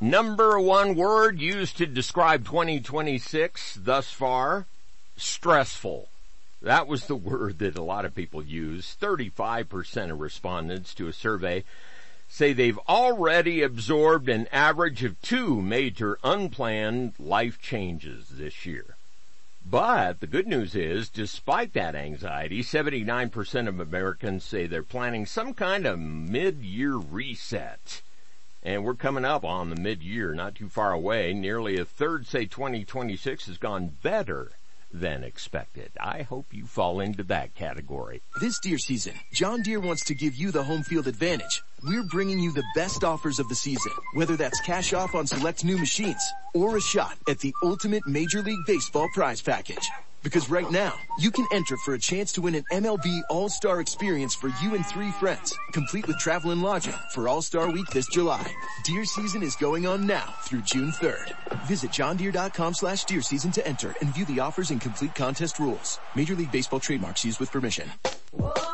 Number one word used to describe 2026 thus far, stressful. That was the word that a lot of people use. 35% of respondents to a survey say they've already absorbed an average of 2 major unplanned life changes this year. But the good news is, despite that anxiety, 79% of Americans say they're planning some kind of mid-year reset. And we're coming up on the mid-year, not too far away. Nearly a third say 2026 has gone better than expected. I hope you fall into that category. This deer season, John Deere wants to give you the home field advantage. We're bringing you the best offers of the season, whether that's cash off on select new machines or a shot at the ultimate Major League Baseball prize package. Because right now, you can enter for a chance to win an MLB All-Star experience for you and 3 friends, complete with travel and lodging for All-Star Week this July. Deer season is going on now through June 3rd. Visit johndeere.com/deer season to enter and view the offers and complete contest rules. Major League Baseball trademarks used with permission.